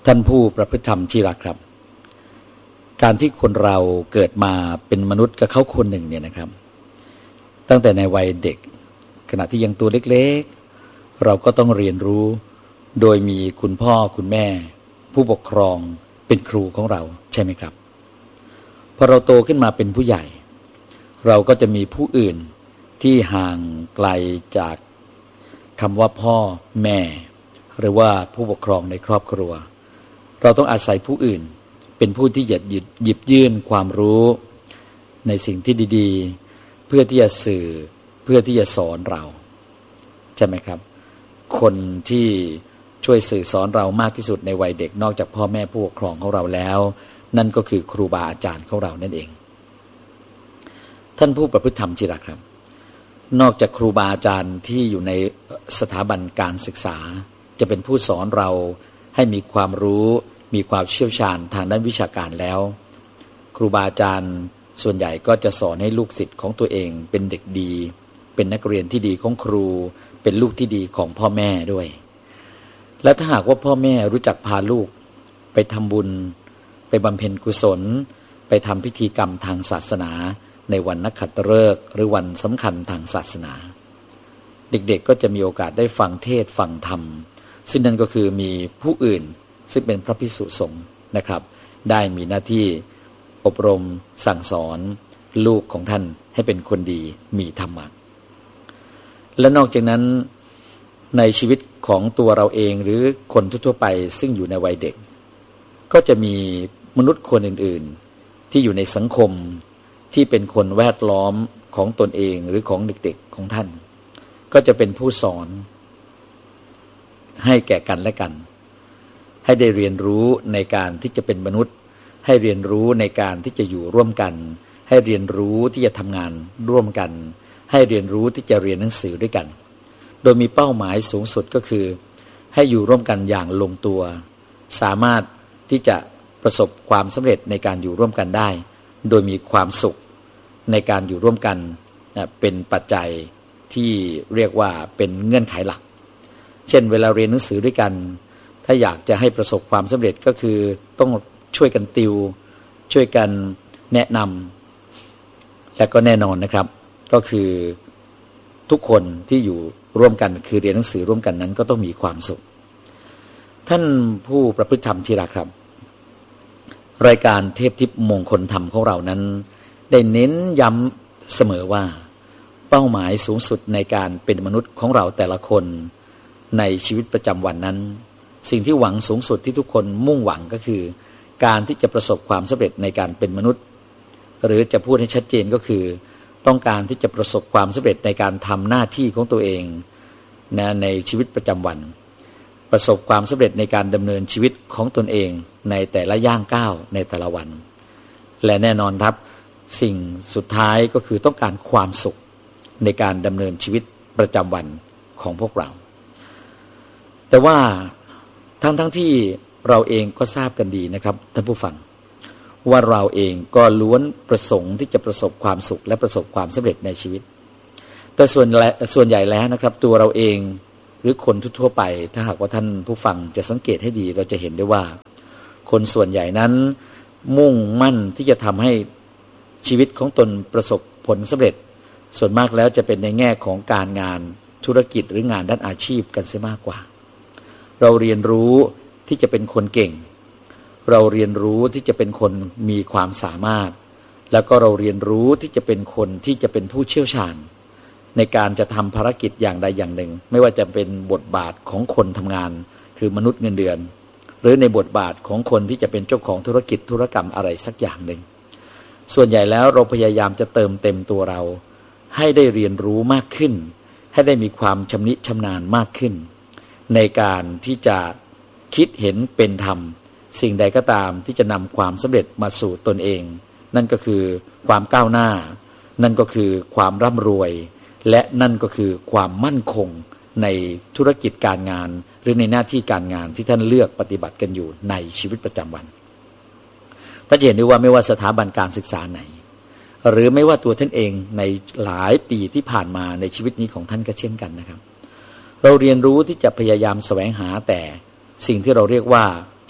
ท่านผู้ประพฤติธรรมที่รักครับการที่คนเราเกิดมาเป็นมนุษย์กับเขาคนหนึ่งเนี่ยนะครับตั้งแต่ในวัยเด็กขณะที่ยังตัวเล็กๆเราก็ต้องเรียนรู้โดยมีคุณพ่อคุณแม่ผู้ปกครองเป็นครูของเราใช่ไหมครับพอเราโตขึ้นมาเป็นผู้ใหญ่เราก็จะมีผู้อื่นที่ห่างไกลจากคำว่าพ่อแม่หรือว่าผู้ปกครองในครอบครัวเราต้องอาศัยผู้อื่นเป็นผู้ที่จะหยิบยื่นความรู้ในสิ่งที่ดีๆเพื่อที่จะสื่อเพื่อที่จะสอนเราใช่ไหมครับคนที่ช่วยสื่อสอนเรามากที่สุดในวัยเด็กนอกจากพ่อแม่ผู้ปกครองของเราแล้วนั่นก็คือครูบาอาจารย์ของเรานั่นเองท่านผู้ประพฤติธรรมที่รักครับนอกจากครูบาอาจารย์ที่อยู่ในสถาบันการศึกษาจะเป็นผู้สอนเราให้มีความรู้มีความเชี่ยวชาญทางด้านวิชาการแล้วครูบาอาจารย์ส่วนใหญ่ก็จะสอนให้ลูกศิษย์ของตัวเองเป็นเด็กดีเป็นนักเรียนที่ดีของครูเป็นลูกที่ดีของพ่อแม่ด้วยและถ้าหากว่าพ่อแม่รู้จักพาลูกไปทำบุญไปบำเพ็ญกุศลไปทำพิธีกรรมทางศาสนาในวันนักขัตฤกษ์หรือวันสำคัญทางศาสนาเด็กๆก็จะมีโอกาสได้ฟังเทศน์ฟังธรรมซึ่งนั่นก็คือมีผู้อื่นซึ่งเป็นพระภิกษุสงฆ์นะครับได้มีหน้าที่อบรมสั่งสอนลูกของท่านให้เป็นคนดีมีธรรมะและนอกจากนั้นในชีวิตของตัวเราเองหรือคนทั่วๆไปซึ่งอยู่ในวัยเด็กก็จะมีมนุษย์คนอื่นๆที่อยู่ในสังคมที่เป็นคนแวดล้อมของตนเองหรือของเด็กๆของท่านก็จะเป็นผู้สอนให้แก่กันและกันให้ได้เรียนรู้ในการที่จะเป็นมนุษย์ให้เรียนรู้ในการที่จะอยู่ร่วมกันให้เรียนรู้ที่จะทำงานร่วมกันให้เรียนรู้ที่จะเรียนหนังสือด้วยกันโดยมีเป้าหมายสูงสุดก็คือให้อยู่ร่วมกันอย่างลงตัวสามารถที่จะประสบความสำเร็จในการอยู่ร่วมกันได้โดยมีความสุขในการอยู่ร่วมกันเป็นปัจจัยที่เรียกว่าเป็นเงื่อนไขหลักเช่นเวลาเรียนหนังสือด้วยกันถ้าอยากจะให้ประสบความสำเร็จก็คือต้องช่วยกันติวช่วยกันแนะนำและก็แน่นอนนะครับก็คือทุกคนที่อยู่ร่วมกันคือเรียนหนังสือร่วมกันนั้นก็ต้องมีความสุขท่านผู้ประพฤติธรรมที่รักครับรายการเทพทิพย์มงคลธรรมของเรานั้นได้เน้นย้ำเสมอว่าเป้าหมายสูงสุดในการเป็นมนุษย์ของเราแต่ละคนในชีวิตประจำวันนั้นสิ่งที่หวังสูงสุดที่ทุกคนมุ่งหวังก็คือการที่จะประสบความสำเร็จในการเป็นมนุษย์หรือจะพูดให้ชัดเจนก็คือต้องการที่จะประสบความสำเร็จในการทำหน้าที่ของตัวเองนะในชีวิตประจำวันประสบความสำเร็จในการดำเนินชีวิตของตนเองในแต่ละย่างก้าวในแต่ละวันและแน่นอนครับสิ่งสุดท้ายก็คือต้องการความสุขในการดำเนินชีวิตประจำวันของพวกเราแต่ว่าทั้งที่เราเองก็ทราบกันดีนะครับท่านผู้ฟังว่าเราเองก็ล้วนประสงค์ที่จะประสบความสุขและประสบความสำเร็จในชีวิตแต่ส่วนใหญ่แล้วนะครับตัวเราเองหรือคนทั่วไปถ้าหากว่าท่านผู้ฟังจะสังเกตให้ดีเราจะเห็นได้ว่าคนส่วนใหญ่นั้นมุ่งมั่นที่จะทำให้ชีวิตของตนประสบผลสำเร็จส่วนมากแล้วจะเป็นในแง่ของการงานธุรกิจหรืองานด้านอาชีพกันเสียมากกว่าเราเรียนรู้ที่จะเป็นคนเก่งเราเรียนรู้ที่จะเป็นคนมีความสามารถแล้วก็เราเรียนรู้ที่จะเป็นคนที่จะเป็นผู้เชี่ยวชาญในการจะทำภารกิจอย่างใดอย่างหนึ่งไม่ว่าจะเป็นบทบาทของคนทำงานคือมนุษย์เงินเดือนหรือในบทบาทของคนที่จะเป็นเจ้าของธุรกิจธุรกรรมอะไรสักอย่างหนึ่งส่วนใหญ่แล้วเราพยายามจะเติมเต็มตัวเราให้ได้เรียนรู้มากขึ้นให้ได้มีความชำนิชำนาญมากขึ้นในการที่จะคิดเห็นเป็นธรรมสิ่งใดก็ตามที่จะนำความสำเร็จมาสู่ตนเองนั่นก็คือความก้าวหน้านั่นก็คือความร่ำรวยและนั่นก็คือความมั่นคงในธุรกิจการงานหรือในหน้าที่การงานที่ท่านเลือกปฏิบัติกันอยู่ในชีวิตประจำวันถ้าเห็นได้ว่าไม่ว่าสถาบันการศึกษาไหนหรือไม่ว่าตัวท่านเองในหลายปีที่ผ่านมาในชีวิตนี้ของท่านก็เช่นกันนะครับเราเรียนรู้ที่จะพยายามแสวงหาแต่สิ่งที่เราเรียกว่า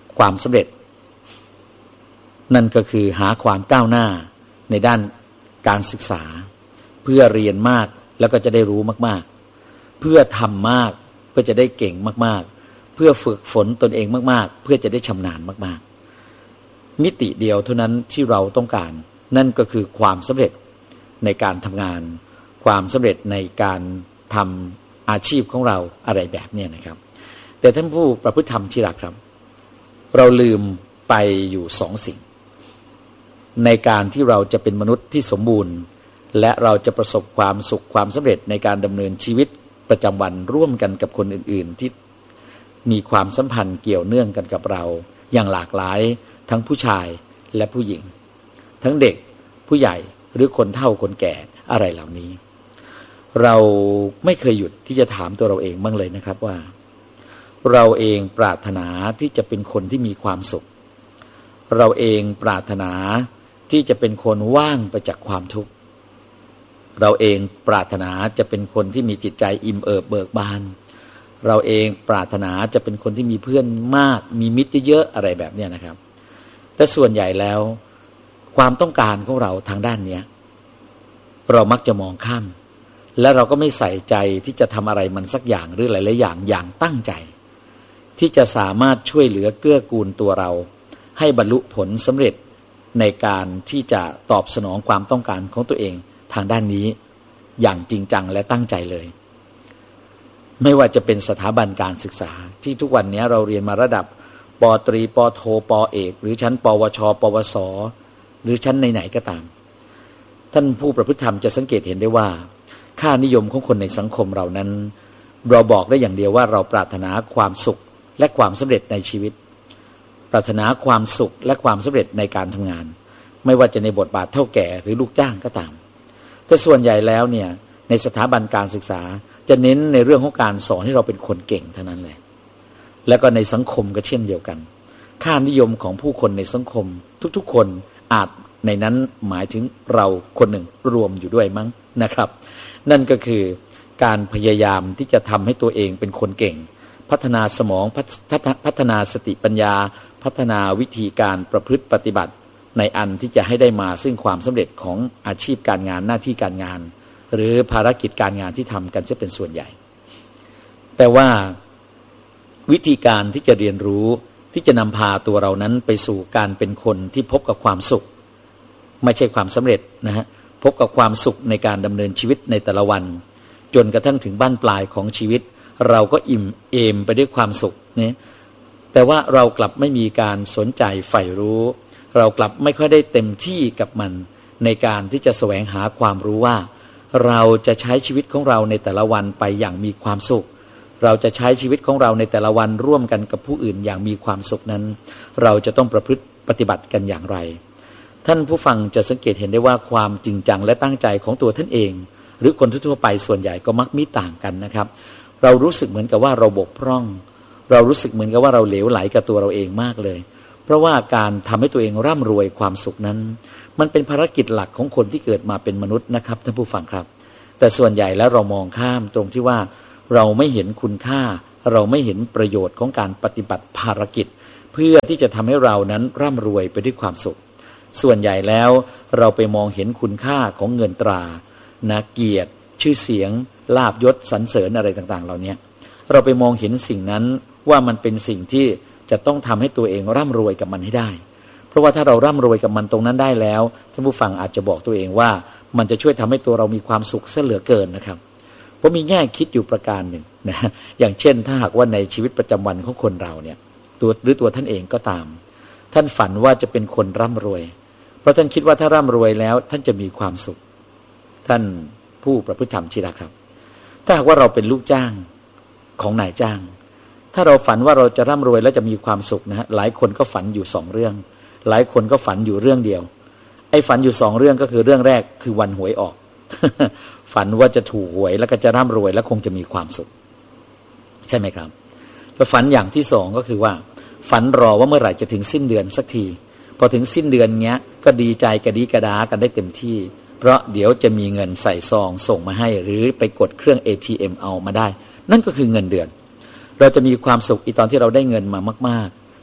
ความสำเร็จนั่นก็คือหาความก้าวหน้าในด้านการศึกษาเพื่อเรียนมากแล้วก็จะได้รู้มากๆเพื่อทำมากเพื่อจะได้เก่งมากๆเพื่อฝึกฝนตนเองมากๆเพื่อจะได้ชำนาญมากๆมิติเดียวเท่านั้นที่เราต้องการนั่นก็คือความสำเร็จในการทำงานความสำเร็จในการทำอาชีพของเราอะไรแบบนี้นะครับแต่ท่านผู้ประพฤติธรรมที่รักครับเราลืมไปอยู่สองสิ่งในการที่เราจะเป็นมนุษย์ที่สมบูรณ์และเราจะประสบความสุขความสำเร็จในการดำเนินชีวิตประจำวันร่วมกันกับคนอื่นๆที่มีความสัมพันธ์เกี่ยวเนื่องกันกับเราอย่างหลากหลายทั้งผู้ชายและผู้หญิงทั้งเด็กผู้ใหญ่หรือคนเฒ่าคนแก่อะไรเหล่านี้เราไม่เคยหยุดที่จะถามตัวเราเองบ้างเลยนะครับว่าเราเองปรารถนาที่จะเป็นคนที่มีความสุขเราเองปรารถนาที่จะเป็นคนว่างไปจากความทุกข์เราเองปรารถนาจะเป็นคนที่มีจิตใจอิ่มเอิบเบิกบานเราเองปรารถนาจะเป็นคนที่มีเพื่อนมากมีมิตรเยอะๆอะไรแบบนี้นะครับแต่ส่วนใหญ่แล้วความต้องการของเราทางด้านนี้เรามักจะมองข้ามและเราก็ไม่ใส่ใจที่จะทำอะไรมันสักอย่างหรือหลายๆอย่างตั้งใจที่จะสามารถช่วยเหลือเกื้อกูลตัวเราให้บรรลุผลสำเร็จในการที่จะตอบสนองความต้องการของตัวเองทางด้านนี้อย่างจริงจังและตั้งใจเลยไม่ว่าจะเป็นสถาบันการศึกษาที่ทุกวันนี้เราเรียนมาระดับป.ตรีป.โทป.เอกหรือชั้นปวชปวสหรือชั้นไหนๆก็ตามท่านผู้ประพฤติธรรมจะสังเกตเห็นได้ว่าค่านิยมของคนในสังคมเรานั้นเราบอกได้อย่างเดียวว่าเราปรารถนาความสุขและความสำเร็จในชีวิตปรารถนาความสุขและความสำเร็จในการทำงานไม่ว่าจะในบทบาทเท่าแก่หรือลูกจ้างก็ตามแต่ส่วนใหญ่แล้วเนี่ยในสถาบันการศึกษาจะเน้นในเรื่องของการสอนให้เราเป็นคนเก่งเท่านั้นเลยแล้วก็ในสังคมก็เช่นเดียวกันค่านิยมของผู้คนในสังคมทุกๆคนอาจในนั้นหมายถึงเราคนหนึ่งรวมอยู่ด้วยมั้งนะครับนั่นก็คือการพยายามที่จะทำให้ตัวเองเป็นคนเก่งพัฒนาสมองพัฒนาสติปัญญาพัฒนาวิธีการประพฤติปฏิบัติในอันที่จะให้ได้มาซึ่งความสำเร็จของอาชีพการงานหน้าที่การงานหรือภารกิจการงานที่ทำกันจะเป็นส่วนใหญ่แต่ว่าวิธีการที่จะเรียนรู้ที่จะนำพาตัวเรานั้นไปสู่การเป็นคนที่พบกับความสุขไม่ใช่ความสำเร็จนะฮะพบกับความสุขในการดำเนินชีวิตในแต่ละวันจนกระทั่งถึงบั้นปลายของชีวิตเราก็อิ่มเอมไปด้วยความสุขเนี่ยแต่ว่าเรากลับไม่มีการสนใจใฝ่รู้เรากลับไม่ค่อยได้เต็มที่กับมันในการที่จะแสวงหาความรู้ว่าเราจะใช้ชีวิตของเราในแต่ละวันไปอย่างมีความสุขเราจะใช้ชีวิตของเราในแต่ละวันร่วมกันกับผู้อื่นอย่างมีความสุขนั้นเราจะต้องประพฤติปฏิบัติกันอย่างไรท่านผู้ฟังจะสังเกตเห็นได้ว่าความจริงจังและตั้งใจของตัวท่านเองหรือคนทั่วไปส่วนใหญ่ก็มักมีต่างกันนะครับเรารู้สึกเหมือนกับว่าเราบกพร่องเรารู้สึกเหมือนกับว่าเราเหลวไหลกับตัวเราเองมากเลยเพราะว่าการทำให้ตัวเองร่ำรวยความสุขนั้นมันเป็นภารกิจหลักของคนที่เกิดมาเป็นมนุษย์นะครับท่านผู้ฟังครับแต่ส่วนใหญ่แล้วเรามองข้ามตรงที่ว่าเราไม่เห็นคุณค่าเราไม่เห็นประโยชน์ของการปฏิบัติภารกิจเพื่อที่จะทำให้เรานั้นร่ำรวยไปด้วยความสุขส่วนใหญ่แล้วเราไปมองเห็นคุณค่าของเงินตราเกียรติชื่อเสียงลาภยศสรรเสริญอะไรต่างๆเหล่านี้เราไปมองเห็นสิ่งนั้นว่ามันเป็นสิ่งที่จะต้องทำให้ตัวเองร่ำรวยกับมันให้ได้เพราะว่าถ้าเราร่ำรวยกับมันตรงนั้นได้แล้วท่านผู้ฟังอาจจะบอกตัวเองว่ามันจะช่วยทำให้ตัวเรามีความสุขเสียเหลือเกินนะครับเพราะมีแง่คิดอยู่ประการหนึ่งนะอย่างเช่นถ้าหากว่าในชีวิตประจำวันของคนเราเนี่ยตัวท่านเองก็ตามท่านฝันว่าจะเป็นคนร่ำรวยเพราะท่านคิดว่าถ้าร่ำรวยแล้วท่านจะมีความสุขท่านผู้ประพฤติธรรมที่รักครับถ้าหากว่าเราเป็นลูกจ้างของนายจ้างถ้าเราฝันว่าเราจะร่ำรวยแล้วจะมีความสุขนะฮะหลายคนก็ฝันอยู่2เรื่องหลายคนก็ฝันอยู่เรื่องเดียวไอ้ฝันอยู่2เรื่องก็คือเรื่องแรกคือวันหวยออก ฝันว่าจะถูกหวยแล้วก็จะร่ำรวยแล้วคงจะมีความสุขใช่ไหมครับแล้วฝันอย่างที่2ก็คือว่าฝันรอว่าเมื่อไหร่จะถึงสิ้นเดือนสักทีพอถึงสิ้นเดือนเงี้ยก็ดีใจกระดีกระดากันได้เต็มที่เพราะเดี๋ยวจะมีเงินใส่ซองส่งมาให้หรือไปกดเครื่อง ATM เอามาได้นั่นก็คือเงินเดือนเราจะมีความสุขอีตอนที่เราได้เงินมามากๆ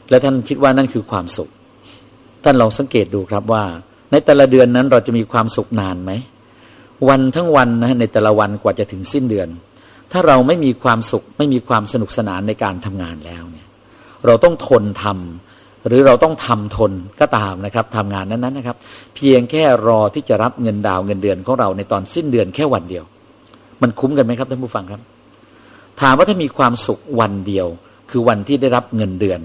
และท่านคิดว่านั่นคือความสุขท่านลองสังเกตดูครับว่าในแต่ละเดือนนั้นเราจะมีความสุขนานไหมวันทั้งวันนะในแต่ละวันกว่าจะถึงสิ้นเดือนถ้าเราไม่มีความสุขไม่มีความสนุกสนานในการทำงานแล้วเนี่ยเราต้องทนทำหรือเราต้องทำทนก็ตามนะครับทำงานนั้นๆนะครับเพียงแค่รอที่จะรับเงินดาวเงินเดือนของเราในตอนสิ้นเดือนแค่วันเดียวมันคุ้มกันไหมครับท่านผู้ฟังครับถามว่าถ้ามีความสุขวันเดียวคือวันที่ได้รับเงินเดือน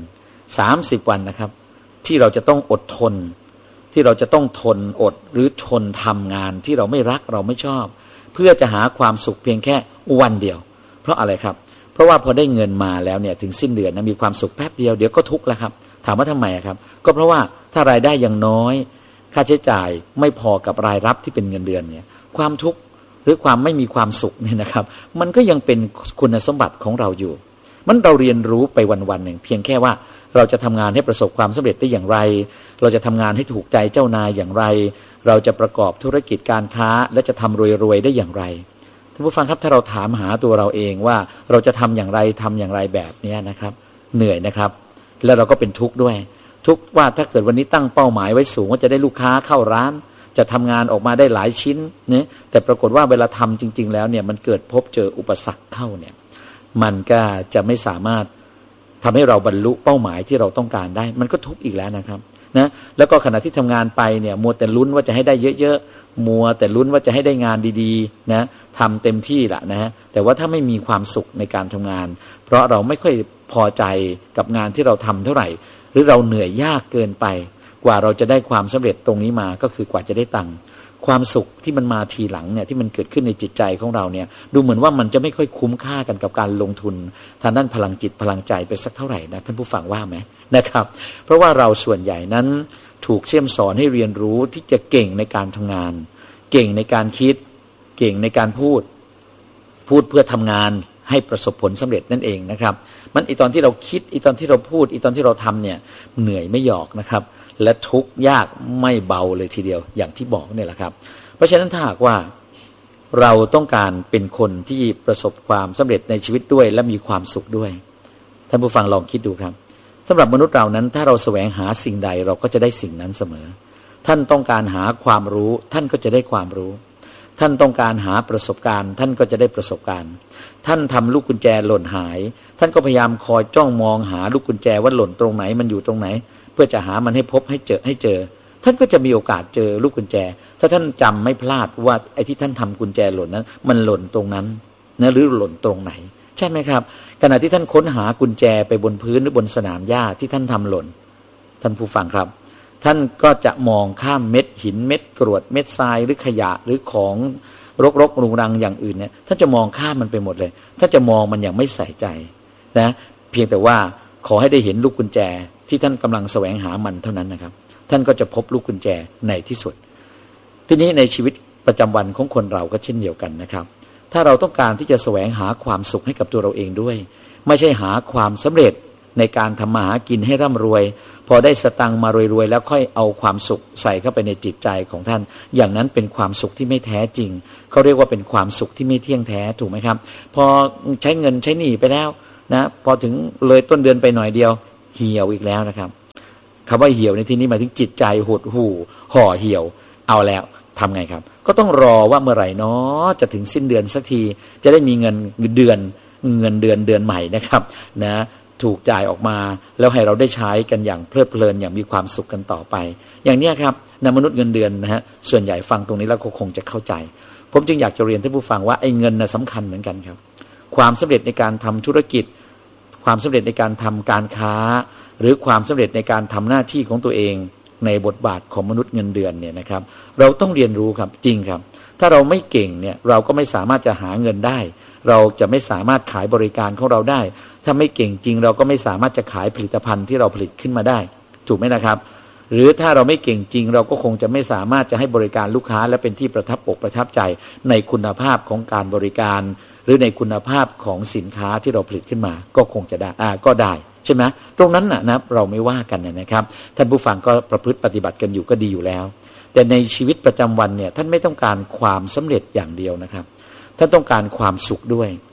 30วันนะครับที่เราจะต้องอดทนที่เราจะต้องทนอดหรือทนทำงานที่เราไม่รักเราไม่ชอบเพื่อจะหาความสุขเพียงแค่วันเดียวเพราะอะไรครับเพราะว่าพอได้เงินมาแล้วเนี่ยถึงสิ้นเดือนนะมีความสุขแป๊บเดียวเดี๋ยวก็ทุกข์แล้วครับถามว่าทำไมครับก็เพราะว่าถ้ารายได้ยังน้อยค่าใช้จ่ายไม่พอกับรายรับที่เป็นเงินเดือนเนี่ยความทุกข์หรือความไม่มีความสุขเนี่ยนะครับมันก็ยังเป็นคุณสมบัติของเราอยู่มันเราเรียนรู้ไปวันๆหนึ่งเพียงแค่ว่าเราจะทำงานให้ประสบความสำเร็จได้อย่างไรเราจะทำงานให้ถูกใจเจ้านายอย่างไรเราจะประกอบธุรกิจการค้าและจะทำรวยๆได้อย่างไรท่านผู้ฟังครับถ้าเราถามหาตัวเราเองว่าเราจะทำอย่างไรแบบนี้นะครับเหนื่อยนะครับแล้วเราก็เป็นทุกข์ด้วยทุกข์ว่าถ้าเกิดวันนี้ตั้งเป้าหมายไว้สูงว่าจะได้ลูกค้าเข้าร้านจะทำงานออกมาได้หลายชิ้นเนี่ยแต่ปรากฏว่าเวลาทำจริงๆแล้วเนี่ยมันเกิดพบเจออุปสรรคเข้าเนี่ยมันก็จะไม่สามารถทำให้เราบรรลุเป้าหมายที่เราต้องการได้มันก็ทุกข์อีกแล้วนะครับนะแล้วก็ขณะที่ทำงานไปเนี่ยมัวแต่ลุ้นว่าจะให้ได้เยอะๆมัวแต่ลุ้นว่าจะให้ได้งานดีๆนะทำเต็มที่ละนะฮะแต่ว่าถ้าไม่มีความสุขในการทำงานเพราะเราไม่ค่อยพอใจกับงานที่เราทำเท่าไหร่หรือเราเหนื่อยยากเกินไปกว่าเราจะได้ความสำเร็จตรงนี้มาก็คือกว่าจะได้ตังค์ความสุขที่มันมาทีหลังเนี่ยที่มันเกิดขึ้นในจิตใจของเราเนี่ยดูเหมือนว่ามันจะไม่ค่อยคุ้มค่ากันกับการลงทุนทางด้านพลังจิตพลังใจไปสักเท่าไหร่นะท่านผู้ฟังว่าไหมนะครับเพราะว่าเราส่วนใหญ่นั้นถูกเสี่ยมสอนให้เรียนรู้ที่จะเก่งในการทำงานเก่งในการคิดเก่งในการพูดเพื่อทำงานให้ประสบผลสำเร็จนั่นเองนะครับมันตอนที่เราคิดตอนที่เราพูดตอนที่เราทำเนี่ยเหนื่อยไม่หยอกนะครับและทุกข์ยากไม่เบาเลยทีเดียวอย่างที่บอกเนี่ยแหละครับเพราะฉะนั้นถ้าหากว่าเราต้องการเป็นคนที่ประสบความสำเร็จในชีวิตด้วยและมีความสุขด้วยท่านผู้ฟังลองคิดดูครับสำหรับมนุษย์เรานั้นถ้าเราแสวงหาสิ่งใดเราก็จะได้สิ่งนั้นเสมอท่านต้องการหาความรู้ท่านก็จะได้ความรู้ท่านต้องการหาประสบการณ์ท่านก็จะได้ประสบการณ์ท่านทำลูกกุญแจหล่นหายท่านก็พยายามคอยจ้องมองหาลูกกุญแจว่าหล่นตรงไหนมันอยู่ตรงไหนเพื่อจะหามันให้พบให้เจอท่านก็จะมีโอกาสเจอลูกกุญแจถ้าท่านจำไม่พลาดว่าไอ้ที่ท่านทำกุญแจหล่นนั้นมันหล่นตรงนั้นนะหรือหล่นตรงไหนใช่ไหมครับขณะที่ท่านค้นหากุญแจไปบนพื้นหรือบนสนามหญ้าที่ท่านทำหล่นท่านผู้ฟังครับท่านก็จะมองข้ามเม็ดหินเม็ดกรวดเม็ดทรายหรือขยะหรือของรกรุงรังอย่างอื่นเนี่ยท่านจะมองข้ามมันไปหมดเลยท่านจะมองมันอย่างไม่ใส่ใจนะเพียงแต่ว่าขอให้ได้เห็นลูกกุญแจที่ท่านกำลังแสวงหามันเท่านั้นนะครับท่านก็จะพบลูกกุญแจในที่สุดทีนี้ในชีวิตประจำวันของคนเราก็เช่นเดียวกันนะครับถ้าเราต้องการที่จะแสวงหาความสุขให้กับตัวเราเองด้วยไม่ใช่หาความสำเร็จในการทำมาหากินให้ร่ำรวยพอได้สตังค์มารวยๆแล้วค่อยเอาความสุขใส่เข้าไปในจิตใจของท่านอย่างนั้นเป็นความสุขที่ไม่แท้จริงเขาเรียกว่าเป็นความสุขที่ไม่เที่ยงแท้ถูกไหมครับพอใช้เงินใช้หนี้ไปแล้วนะพอถึงเลยต้นเดือนไปหน่อยเดียวเหี่ยวอีกแล้วนะครับคำว่าเหี่ยวในที่นี้หมายถึงจิตใจหดหู่ห่อเหี่ยวเอาแล้วทำไงครับก็ต้องรอว่าเมื่อไหร่เนาะจะถึงสิ้นเดือนสักทีจะได้มีเงินเดือนใหม่นะครับนะถูกจ่ายออกมาแล้วให้เราได้ใช้กันอย่างเพลิดเพลินอย่างมีความสุขกันต่อไปอย่างนี้ครับมนุษย์เงินเดือนนะฮะส่วนใหญ่ฟังตรงนี้แล้วคงจะเข้าใจผมจึงอยากจะเรียนท่านผู้ฟังว่าไอ้เงินน่ะสำคัญเหมือนกันครับความสำเร็จในการทำธุรกิจความสำเร็จในการทำการค้าหรือความสำเร็จในการทำหน้าที่ของตัวเองในบทบาทของมนุษย์เงินเดือนเนี่ยนะครับเราต้องเรียนรู้ครับจริงครับถ้าเราไม่เก่งเนี่ยเราก็ไม่สามารถจะหาเงินได้เราจะไม่สามารถขายบริการของเราได้ถ้าไม่เก่งจริงเราก็ไม่สามารถจะขายผลิตภัณฑ์ที่เราผลิตขึ้นมาได้ถูกไหมนะครับหรือถ้าเราไม่เก่งจริงเราก็คงจะไม่สามารถจะให้บริการลูกค้าและเป็นที่ประทับอกประทับใจในคุณภาพของการบริการหรือในคุณภาพของสินค้าที่เราผลิตขึ้นมาก็คงจะได้ก็ได้ใช่ไหมตรงนั้นนะเราไม่ว่ากันนะครับท่านผู้ฟังก็ประพฤติปฏิบัติกันอยู่ก็ดีอยู่แล้วแต่ในชีวิตประจำวันเนี่ยท่านไม่ต้องการความสำเร็จอย่างเดียวนะครับท่านต้องการความสุขด้วยพ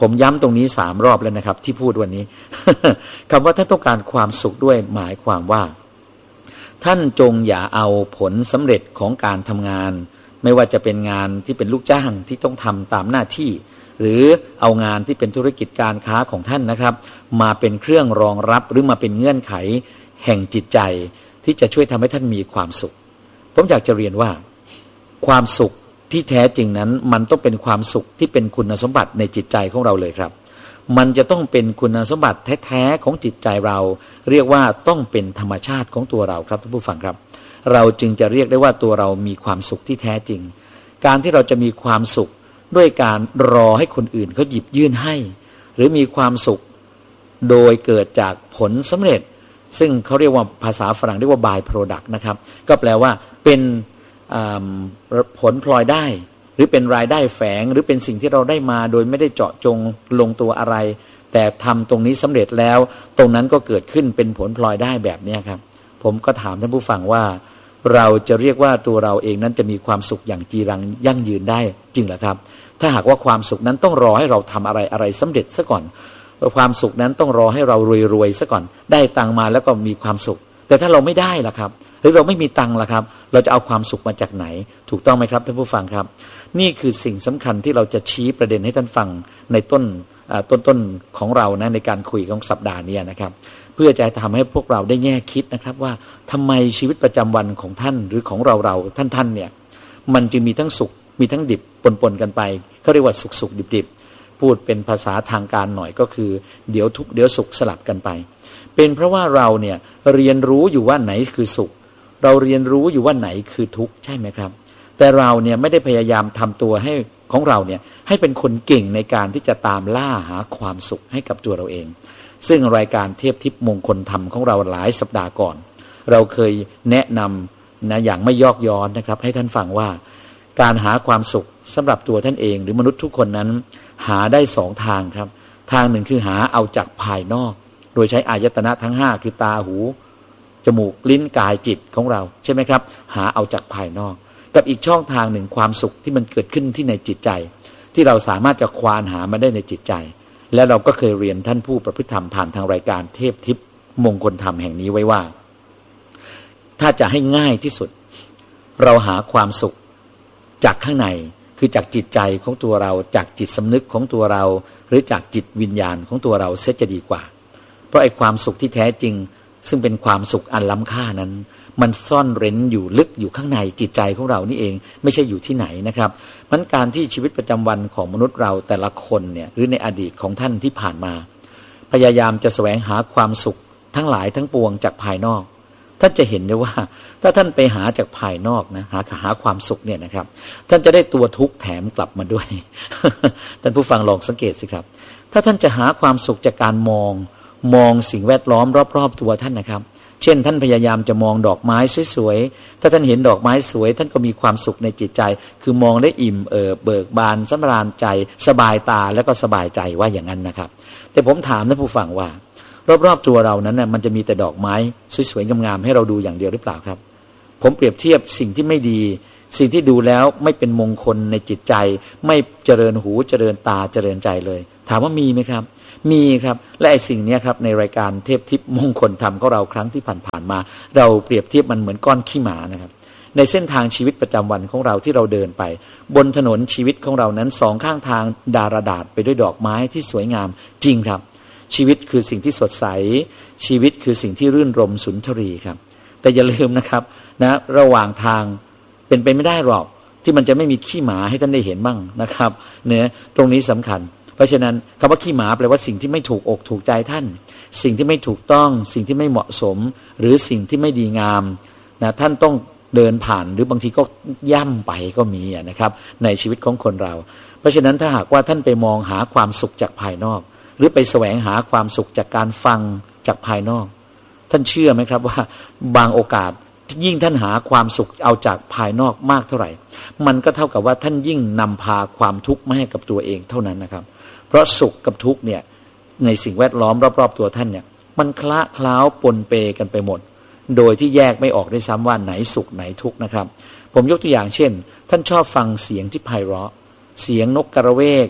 ผมย้ำตรงนี้3 รอบแล้วนะครับที่พูดวันนี้ คำว่าท่านต้องการความสุขด้วยหมายความว่าท่านจงอย่าเอาผลสำเร็จของการทำงานไม่ว่าจะเป็นงานที่เป็นลูกจ้างที่ต้องทำตามหน้าที่หรือเอางานที่เป็นธุรกิจการค้าของท่านนะครับมาเป็นเครื่องรองรับหรือมาเป็นเงื่อนไขแห่งจิตใจที่จะช่วยทำให้ท่านมีความสุขผมอยากจะเรียนว่าความสุขที่แท้จริงนั้นมันต้องเป็นความสุขที่เป็นคุณสมบัติในจิตใจของเราเลยครับมันจะต้องเป็นคุณสมบัติแท้ๆของจิตใจเราเรียกว่าต้องเป็นธรรมชาติของตัวเราครับท่านผู้ฟังครับเราจึงจะเรียกได้ว่าตัวเรามีความสุขที่แท้จริงการที่เราจะมีความสุขด้วยการรอให้คนอื่นเขาหยิบยื่นให้หรือมีความสุขโดยเกิดจากผลสำเร็จซึ่งเขาเรียกว่าภาษาฝรั่งเรียกว่า by product นะครับก็แปลว่าเป็นผลพลอยได้หรือเป็นรายได้แฝงหรือเป็นสิ่งที่เราได้มาโดยไม่ได้เจาะจงลงตัวอะไรแต่ทำตรงนี้สำเร็จแล้วตรงนั้นก็เกิดขึ้นเป็นผลพลอยได้แบบนี้ครับผมก็ถามท่านผู้ฟังว่าเราจะเรียกว่าตัวเราเองนั้นจะมีความสุขอย่างจีรังยั่งยืนได้จริงหรือครับถ้าหากว่าความสุขนั้นต้องรอให้เราทำอะไรสำเร็จซะก่อนความสุขนั้นต้องรอให้เรารวยซะก่อนได้ตังมาแล้วก็มีความสุขแต่ถ้าเราไม่ได้ล่ะครับหรือเราไม่มีตังล่ะครับเราจะเอาความสุขมาจากไหนถูกต้องไหมครับท่านผู้ฟังครับนี่คือสิ่งสำคัญที่เราจะชี้ประเด็นให้ท่านฟังในต้นของเรานะในการคุยของสัปดาห์นี้นะครับเพื่อจะทำให้พวกเราได้แง่คิดนะครับว่าทำไมชีวิตประจำวันของท่านหรือของเราท่านเนี่ยมันจึงมีทั้งสุขมีทั้งดิบปนกันไปเขาเรียกว่าสุขดิบพูดเป็นภาษาทางการหน่อยก็คือเดี๋ยวทุกข์เดี๋ยวสุขสลับกันไปเป็นเพราะว่าเราเนี่ยเรียนรู้อยู่ว่าไหนคือสุขเราเรียนรู้อยู่ว่าไหนคือทุกข์ใช่ไหมครับแต่เราเนี่ยไม่ได้พยายามทำตัวให้ของเราเนี่ยให้เป็นคนเก่งในการที่จะตามล่าหาความสุขให้กับตัวเราเองซึ่งรายการเทพทิพย์มงคลธรรมของเราหลายสัปดาห์ก่อนเราเคยแนะนำนะอย่างไม่ยอกย้อนนะครับให้ท่านฟังว่าการหาความสุขสำหรับตัวท่านเองหรือมนุษย์ทุกคนนั้นหาได้2 ทางครับทางหนึ่งคือหาเอาจากภายนอกโดยใช้อายตนะทั้ง5คือตาหูจมูกลิ้นกายจิตของเราใช่ไหมครับหาเอาจากภายนอกกับอีกช่องทางหนึ่งความสุขที่มันเกิดขึ้นที่ในจิตใจที่เราสามารถจะควานหามาได้ในจิตใจและเราก็เคยเรียนท่านผู้ประพฤติธรรมผ่านทางรายการเทพทิพย์มงคลธรรมแห่งนี้ไว้ว่าถ้าจะให้ง่ายที่สุดเราหาความสุขจากข้างในคือจากจิตใจของตัวเราจากจิตสำนึกของตัวเราหรือจากจิตวิญญาณของตัวเราเสียจะดีกว่าเพราะไอ้ความสุขที่แท้จริงซึ่งเป็นความสุขอันล้ำค่านั้นมันซ่อนเร้นอยู่ลึกอยู่ข้างในจิตใจของเรานี่เองไม่ใช่อยู่ที่ไหนนะครับมันการที่ชีวิตประจำวันของมนุษย์เราแต่ละคนเนี่ยหรือในอดีตของท่านที่ผ่านมาพยายามจะแสวงหาความสุขทั้งหลายทั้งปวงจากภายนอกท่านจะเห็นได้ว่าถ้าท่านไปหาจากภายนอกนะหาความสุขเนี่ยนะครับท่านจะได้ตัวทุกข์แถมกลับมาด้วย ท่านผู้ฟังลองสังเกตสิครับถ้าท่านจะหาความสุขจากการมองสิ่งแวดล้อมรอบๆตัวท่านนะครับเช่นท่านพยายามจะมองดอกไม้สวยๆถ้าท่านเห็นดอกไม้สวยท่านก็มีความสุขในจิตใจคือมองได้อิ่มเบิกบานสำราญใจสบายตาแล้วก็สบายใจว่าอย่างนั้นนะครับแต่ผมถามท่านผู้ฟังว่ารอบๆตัวเรานั้นน่ะมันจะมีแต่ดอกไม้สวยๆงามๆให้เราดูอย่างเดียวหรือเปล่าครับผมเปรียบเทียบสิ่งที่ไม่ดีสิ่งที่ดูแล้วไม่เป็นมงคลในจิตใจไม่เจริญหูเจริญตาเจริญใจเลยถามว่ามีไหมครับมีครับและไอ้สิ่งนี้ครับในรายการเทพทิพย์มงคลธรรมของเราครั้งที่ผ่านๆมาเราเปรียบเทียบมันเหมือนก้อนขี้หมานะครับในเส้นทางชีวิตประจำวันของเราที่เราเดินไปบนถนนชีวิตของเรานั้น2 ข้างทางดารดาษไปด้วยดอกไม้ที่สวยงามจริงครับชีวิตคือสิ่งที่สดใสชีวิตคือสิ่งที่รื่นรมสุนทรีครับแต่อย่าลืมนะครับนะระหว่างทางเป็นไปไม่ได้หรอกที่มันจะไม่มีขี้หมาให้ท่านได้เห็นบ้างนะครับเนี่ยตรงนี้สำคัญเพราะฉะนั้นคำว่าขี้หมาแปลว่าสิ่งที่ไม่ถูกอกถูกใจท่านสิ่งที่ไม่ถูกต้องสิ่งที่ไม่เหมาะสมหรือสิ่งที่ไม่ดีงามนะท่านต้องเดินผ่านหรือบางทีก็ย่ำไปก็มีนะครับในชีวิตของคนเราเพราะฉะนั้นถ้าหากว่าท่านไปมองหาความสุขจากภายนอกหรือไปแสวงหาความสุขจากการฟังจากภายนอกท่านเชื่อไหมครับว่าบางโอกาสยิ่งท่านหาความสุขเอาจากภายนอกมากเท่าไหร่มันก็เท่ากับว่าท่านยิ่งนำพาความทุกข์มาให้กับตัวเองเท่านั้นนะครับเพราะสุขกับทุกข์เนี่ยในสิ่งแวดล้อมรอบๆตัวท่านเนี่ยมันคละเคล้าปนเปกันไปหมดโดยที่แยกไม่ออกได้ซ้ำว่าไหนสุขไหนทุกข์นะครับผมยกตัวอย่างเช่นท่านชอบฟังเสียงที่ไพเราะเสียงนกกระเวก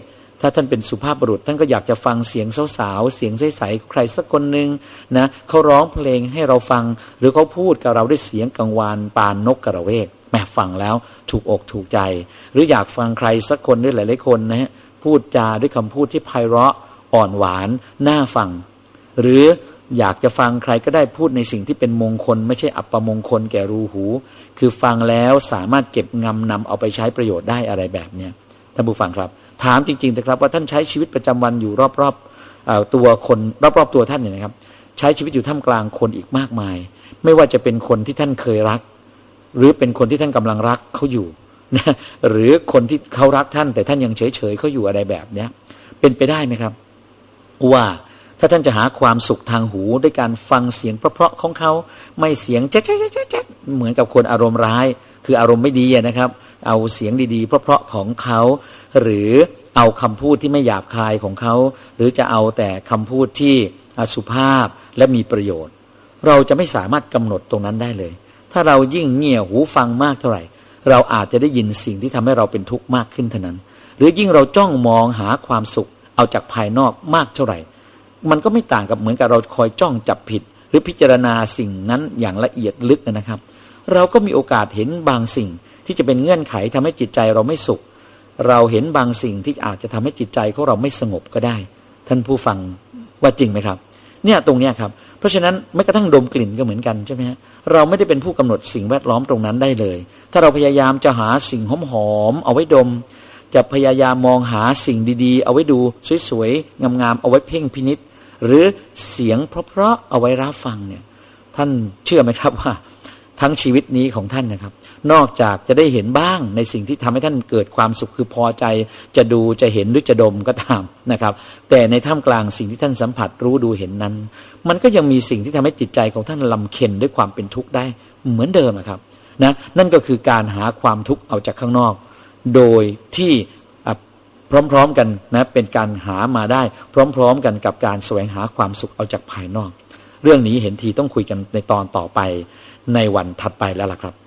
ถ้าท่านเป็นสุภาพบุรุษท่านก็อยากจะฟังเสียงสาวๆเสียงใสๆใครสักคนหนึ่งนะเขาร้องเพลงให้เราฟังหรือเขาพูดกับเราด้วยเสียงกังวานปานนกกระเวกแหมฟังแล้วถูกอกถูกใจหรืออยากฟังใครสักคนด้วยหลายๆคนนะฮะพูดจาด้วยคำพูดที่ไพเราะอ่อนหวานน่าฟังหรืออยากจะฟังใครก็ได้พูดในสิ่งที่เป็นมงคลไม่ใช่อัปมงคลแก่รูหูคือฟังแล้วสามารถเก็บงำนำเอาไปใช้ประโยชน์ได้อะไรแบบเนี้ยท่านผู้ฟังครับถามจริงๆนะครับว่าท่านใช้ชีวิตประจำวันอยู่รอบๆตัวคนรอบๆตัวท่านเนี่ยนะครับใช้ชีวิตอยู่ท่ามกลางคนอีกมากมายไม่ว่าจะเป็นคนที่ท่านเคยรักหรือเป็นคนที่ท่านกำลังรักเขาอยู่นะหรือคนที่เขารักท่านแต่ท่านยังเฉยๆเขาอยู่อะไรแบบเนี้ยเป็นไปได้ไหมครับว่าถ้าท่านจะหาความสุขทางหูด้วยการฟังเสียงเพราะๆของเขาไม่เสียงแจ๊ดๆๆๆเหมือนกับคนอารมณ์ร้ายคืออารมณ์ไม่ดีนะครับเอาเสียงดีๆเพราะๆของเขาหรือเอาคำพูดที่ไม่หยาบคายของเขาหรือจะเอาแต่คำพูดที่สุภาพและมีประโยชน์เราจะไม่สามารถกำหนดตรงนั้นได้เลยถ้าเรายิ่งเงี่ยหูฟังมากเท่าไหร่เราอาจจะได้ยินสิ่งที่ทำให้เราเป็นทุกข์มากขึ้นเท่านั้นหรือยิ่งเราจ้องมองหาความสุขเอาจากภายนอกมากเท่าไหร่มันก็ไม่ต่างกับเหมือนกับเราคอยจ้องจับผิดหรือพิจารณาสิ่งนั้นอย่างละเอียดลึกนะครับเราก็มีโอกาสเห็นบางสิ่งที่จะเป็นเงื่อนไขทำให้จิตใจเราไม่สุขเราเห็นบางสิ่งที่อาจจะทำให้จิตใจของเราไม่สงบก็ได้ท่านผู้ฟังว่าจริงไหมครับเนี่ยตรงเนี้ยครับเพราะฉะนั้นแม้กระทั่งดมกลิ่นก็เหมือนกันใช่ไหมฮะเราไม่ได้เป็นผู้กำหนดสิ่งแวดล้อมตรงนั้นได้เลยถ้าเราพยายามจะหาสิ่งหอมๆเอาไว้ดมจะพยายามมองหาสิ่งดีๆเอาไว้ดูสวยๆงามๆเอาไว้เพ่งพินิจหรือเสียงเพราะๆเอาไว้รับฟังเนี่ยท่านเชื่อไหมครับว่าทั้งชีวิตนี้ของท่านนะครับนอกจากจะได้เห็นบ้างในสิ่งที่ทำให้ท่านเกิดความสุขคือพอใจจะดูจะเห็นหรือจะดมก็ตามนะครับแต่ในท่ามกลางสิ่งที่ท่านสัมผัสรู้ดูเห็นนั้นมันก็ยังมีสิ่งที่ทำให้จิตใจของท่านลำเค็ญด้วยความเป็นทุกข์ได้เหมือนเดิมครับนะนั่นก็คือการหาความทุกข์เอาจากข้างนอกโดยที่พร้อมๆกันนะเป็นการหามาได้พร้อมๆกันกับการแสวงหาความสุขเอาจากภายนอกเรื่องนี้เห็นทีต้องคุยกันในตอนต่อไปในวันถัดไปแล้วล่ะครับ